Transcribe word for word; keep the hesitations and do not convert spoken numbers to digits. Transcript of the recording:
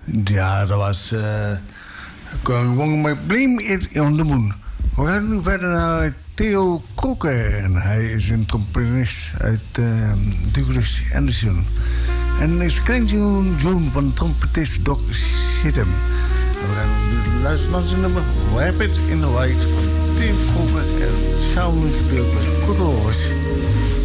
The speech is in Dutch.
Ja, dat was... Uh, gewoon met Bleem in de Moon. We gaan nu verder naar Theo Kroeken. En hij is een trompetist uit uh, Douglas Anderson. En is kleintje zoon van trompetist Doc Sittem. We gaan nu luisteren naar zijn nummer Rabbit in the White van Theo Kroeken. En samen gespeeld met Good Horse.